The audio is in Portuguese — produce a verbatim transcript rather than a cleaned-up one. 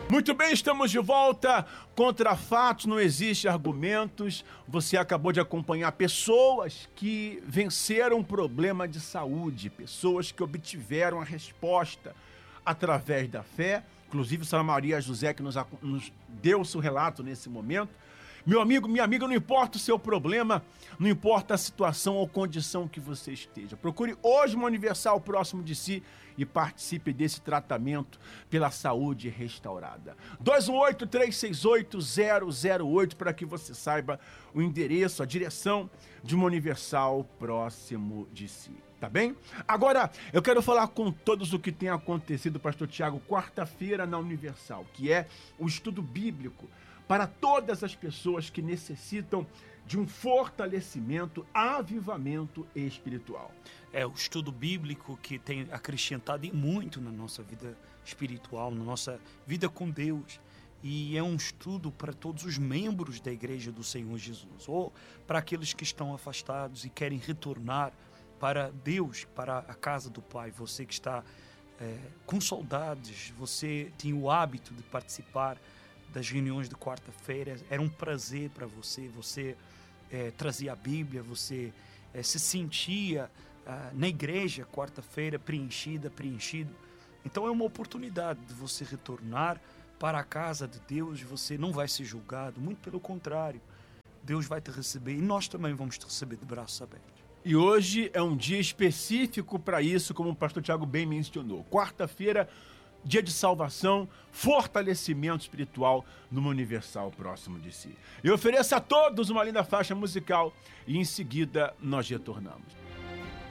Muito bem, estamos de volta. Contra fatos não existem argumentos. Você acabou de acompanhar pessoas que venceram um problema de saúde, pessoas que obtiveram a resposta através da fé. Inclusive, Sra. Maria José, que nos, nos deu o seu relato nesse momento. Meu amigo, minha amiga, não importa o seu problema, não importa a situação ou condição que você esteja. Procure hoje uma Universal próximo de si e participe desse tratamento pela saúde restaurada. dois um oito, três seis oito, zero zero oito para que você saiba o endereço, a direção de uma Universal próximo de si. Tá bem? Agora, eu quero falar com todos o que tem acontecido, pastor Tiago, quarta-feira na Universal, que é o estudo bíblico para todas as pessoas que necessitam de um fortalecimento, avivamento espiritual. É o estudo bíblico que tem acrescentado muito na nossa vida espiritual, na nossa vida com Deus. E é um estudo para todos os membros da Igreja do Senhor Jesus, ou para aqueles que estão afastados e querem retornar para Deus, para a casa do Pai. Você que está é, com saudades, você tem o hábito de participar das reuniões de quarta-feira, era um prazer para você, você é, trazia a Bíblia, você é, se sentia ah, na igreja quarta-feira preenchida, preenchido. Então é uma oportunidade de você retornar para a casa de Deus, você não vai ser julgado, muito pelo contrário, Deus vai te receber e nós também vamos te receber de braços abertos. E hoje é um dia específico para isso, como o pastor Tiago bem mencionou. Quarta-feira, dia de salvação, fortalecimento espiritual numa Universal próximo de si. Eu ofereço a todos uma linda faixa musical e em seguida nós retornamos.